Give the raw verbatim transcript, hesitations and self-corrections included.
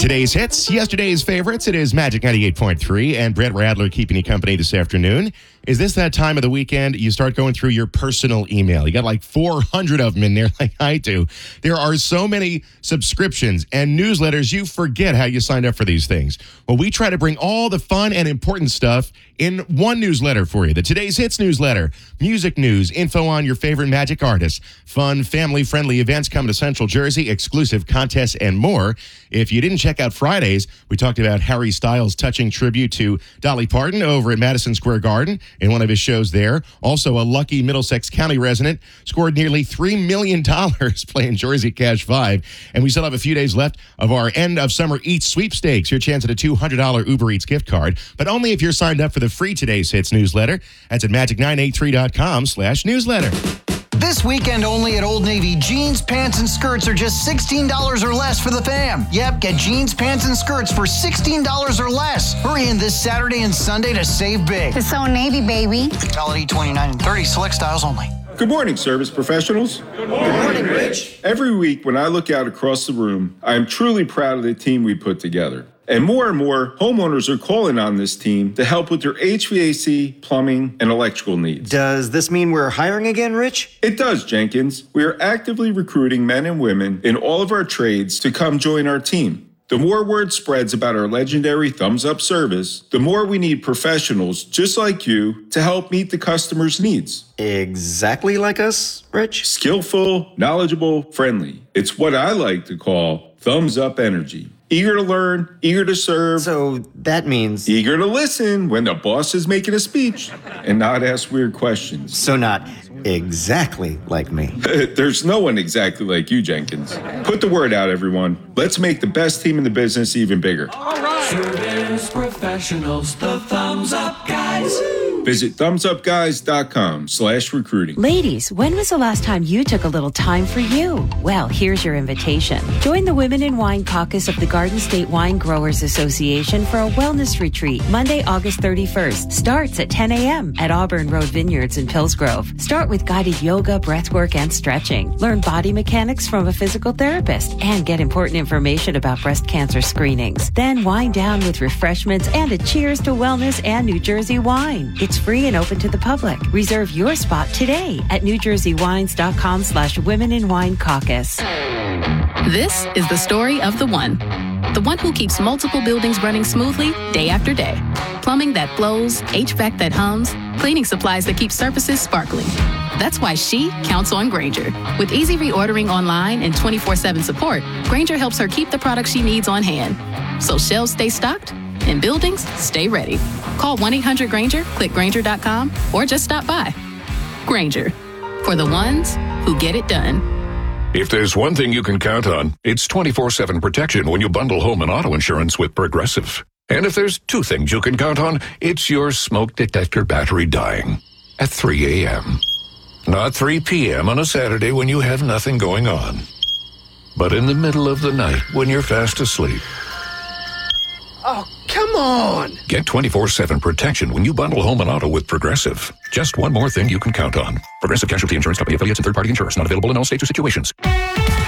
Today's hits, yesterday's favorites. It is Magic ninety-eight point three, and Brett Radler keeping you company this afternoon. Is this that time of the weekend you start going through your personal email? You got like four hundred of them in there like I do. There are so many subscriptions and newsletters, you forget how you signed up for these things. Well, we try to bring all the fun and important stuff in one newsletter for you. The Today's Hits newsletter. Music news, info on your favorite Magic artists, fun, family-friendly events coming to Central Jersey, exclusive contests, and more. If you didn't check out Fridays, we talked about Harry Styles' touching tribute to Dolly Parton over at Madison Square Garden in one of his shows there. Also, a lucky Middlesex County resident scored nearly three million dollars playing Jersey Cash five. And we still have a few days left of our end of summer Eats sweepstakes. Your chance at a two hundred dollars Uber Eats gift card, but only if you're signed up for the free Today's Hits newsletter. That's at magic nine eight three dot com slash newsletter. This weekend only at Old Navy, jeans, pants, and skirts are just sixteen dollars or less for the fam. Yep, get jeans, pants, and skirts for sixteen dollars or less. Hurry in this Saturday and Sunday to save big. It's Old Navy, baby. Valid twenty-nine and thirty, select styles only. Good morning, service professionals. Good morning, Rich. Every week when I look out across the room, I am truly proud of the team we put together. And more and more homeowners are calling on this team to help with their H V A C, plumbing, and electrical needs. Does this mean we're hiring again, Rich? It does, Jenkins. We are actively recruiting men and women in all of our trades to come join our team. The more word spreads about our legendary Thumbs Up service, the more we need professionals just like you to help meet the customer's needs. Exactly like us, Rich? Skillful, knowledgeable, friendly. It's what I like to call Thumbs Up energy. Eager to learn, eager to serve. So that means... Eager to listen when the boss is making a speech and not ask weird questions. So not exactly like me. There's no one exactly like you, Jenkins. Put the word out, everyone. Let's make the best team in the business even bigger. All right. Service professionals, the Thumbs Up Guys. Visit thumbsupguys.com slash recruiting. Ladies, when was the last time you took a little time for you? Well, here's your invitation. Join the Women in Wine Caucus of the Garden State Wine Growers Association for a wellness retreat Monday, August thirty-first. Starts at ten a.m. at Auburn Road Vineyards in Pillsgrove. Start with guided yoga, breathwork, and stretching. Learn body mechanics from a physical therapist and get important information about breast cancer screenings. Then wind down with refreshments and a cheers to wellness and New Jersey wine. It's free and open to the public. Reserve your spot today at newjerseywines.com slash women in wine caucus. This is the story of the one. The one who keeps multiple buildings running smoothly day after day. Plumbing that flows, H V A C that hums, cleaning supplies that keep surfaces sparkling. That's why she counts on Grainger. With easy reordering online and twenty-four seven support, Grainger helps her keep the products she needs on hand. So shelves stay stocked and buildings stay ready. Call one eight hundred Grainger, click Grainger dot com, or just stop by. Grainger, for the ones who get it done. If there's one thing you can count on, it's twenty-four seven protection when you bundle home and auto insurance with Progressive. And if there's two things you can count on, it's your smoke detector battery dying at three a.m. Not three p.m. on a Saturday when you have nothing going on, but in the middle of the night when you're fast asleep. Oh, come on! Get twenty-four seven protection when you bundle home and auto with Progressive. Just one more thing you can count on. Progressive Casualty Insurance Company affiliates and third-party insurers. Not available in all states or situations.